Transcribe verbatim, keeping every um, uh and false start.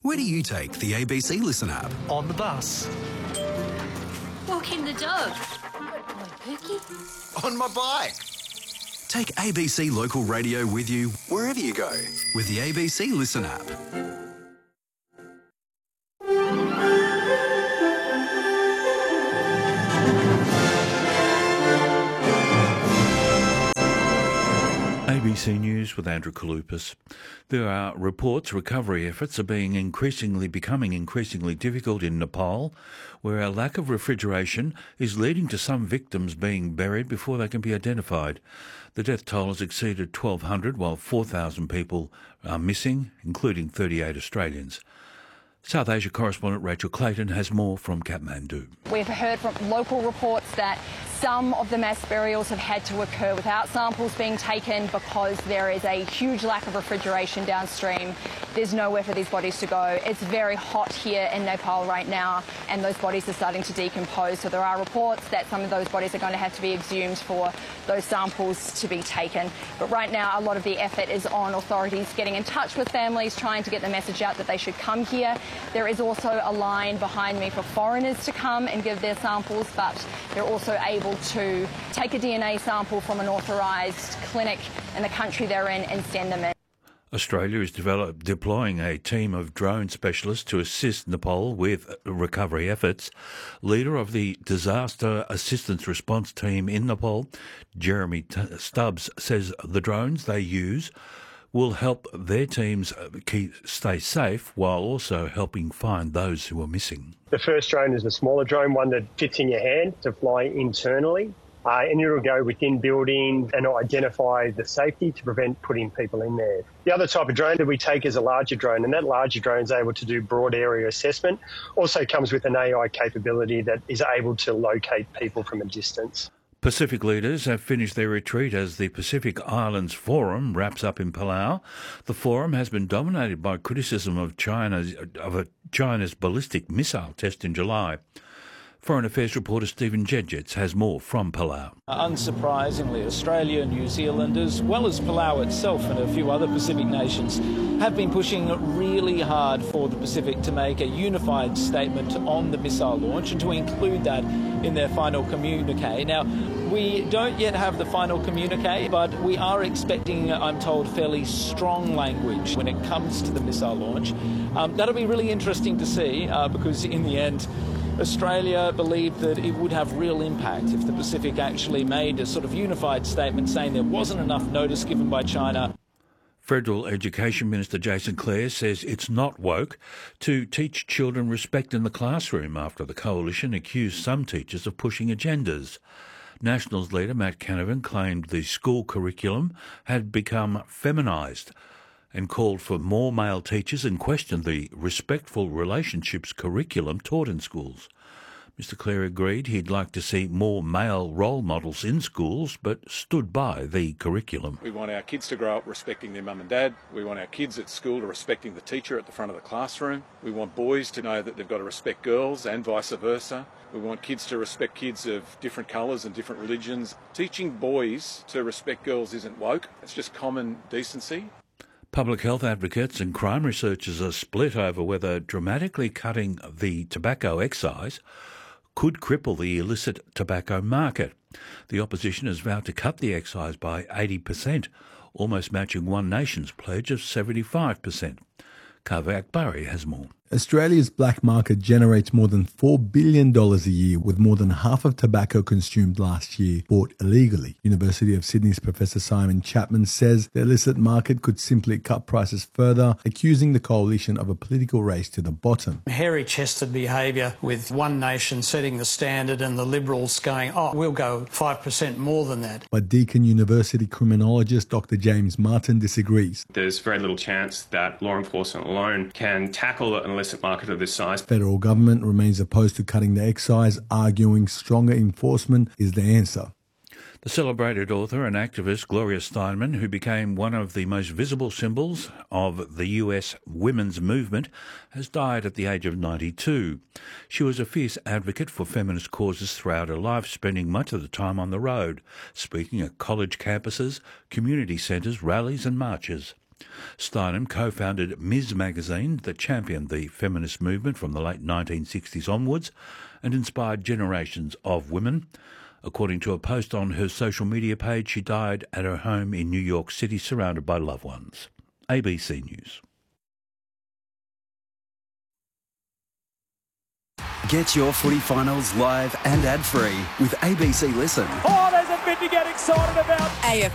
Where do you take the A B C Listen app? On the bus. Walking the dog. On Pookie. On my bike. Take A B C Local Radio with you wherever you go with the A B C Listen app. A B C News with Andrew Kalupas. There are reports recovery efforts are being increasingly becoming increasingly difficult in Nepal, where a lack of refrigeration is leading to some victims being buried before they can be identified. The death toll has exceeded twelve hundred, while four thousand people are missing, including thirty-eight Australians. South Asia correspondent Rachel Clayton has more from Kathmandu. We've heard from local reports that some of the mass burials have had to occur without samples being taken because there is a huge lack of refrigeration downstream. There's nowhere for these bodies to go. It's very hot here in Nepal right now, and those bodies are starting to decompose. So there are reports that some of those bodies are going to have to be exhumed for those samples to be taken. But right now, a lot of the effort is on authorities getting in touch with families, trying to get the message out that they should come here. There is also a line behind me for foreigners to come and give their samples, but they're also able to take a D N A sample from an authorised clinic in the country they're in and send them in. Australia is develop, deploying a team of drone specialists to assist Nepal with recovery efforts. Leader of the Disaster Assistance Response Team in Nepal, Jeremy T- Stubbs, says the drones they use will help their teams keep, stay safe while also helping find those who are missing. The first drone is a smaller drone, one that fits in your hand to fly internally. Uh, and it'll go within buildings and identify the safety to prevent putting people in there. The other type of drone that we take is a larger drone, and that larger drone is able to do broad area assessment. Also comes with an A I capability that is able to locate people from a distance. Pacific leaders have finished their retreat as the Pacific Islands Forum wraps up in Palau. The forum has been dominated by criticism of China's, of a China's ballistic missile test in July. Foreign Affairs reporter Stephen Jedgetts has more from Palau. Unsurprisingly, Australia, New Zealand, as well as Palau itself and a few other Pacific nations, have been pushing really hard for the Pacific to make a unified statement on the missile launch and to include that in their final communique. Now, we don't yet have the final communique, but we are expecting, I'm told, fairly strong language when it comes to the missile launch. Um, that'll be really interesting to see uh, because in the end, Australia believed that it would have real impact if the Pacific actually made a sort of unified statement saying there wasn't enough notice given by China. Federal Education Minister Jason Clare says it's not woke to teach children respect in the classroom after the coalition accused some teachers of pushing agendas. Nationals leader Matt Canavan claimed the school curriculum had become feminised and called for more male teachers and questioned the respectful relationships curriculum taught in schools. Mister Clare agreed he'd like to see more male role models in schools, but stood by the curriculum. We want our kids to grow up respecting their mum and dad. We want our kids at school to respecting the teacher at the front of the classroom. We want boys to know that they've got to respect girls and vice versa. We want kids to respect kids of different colours and different religions. Teaching boys to respect girls isn't woke. It's just common decency. Public health advocates and crime researchers are split over whether dramatically cutting the tobacco excise could cripple the illicit tobacco market. The opposition has vowed to cut the excise by eighty percent, almost matching One Nation's pledge of seventy-five percent. Kaveh Akbari has more. Australia's black market generates more than four billion dollars a year, with more than half of tobacco consumed last year bought illegally. University of Sydney's Professor Simon Chapman says the illicit market could simply cut prices further, accusing the coalition of a political race to the bottom. Hairy-chested behaviour with One Nation setting the standard and the Liberals going, oh, we'll go five percent more than that. But Deakin University criminologist Doctor James Martin disagrees. There's very little chance that law enforcement alone can tackle an illicit market of this size. Federal government remains opposed to cutting the excise, arguing stronger enforcement is the answer. The celebrated author and activist Gloria Steinem, who became one of the most visible symbols of the U S women's movement, has died at the age of ninety-two. She was a fierce advocate for feminist causes throughout her life, spending much of the time on the road, speaking at college campuses, community centres, rallies and marches. Steinem co-founded Ms magazine that championed the feminist movement from the late nineteen sixties onwards and inspired generations of women. According to a post on her social media page, she died at her home in New York City surrounded by loved ones. A B C News. Get your footy finals live and ad-free with A B C Listen. Oh, there's a bit to get excited about. A F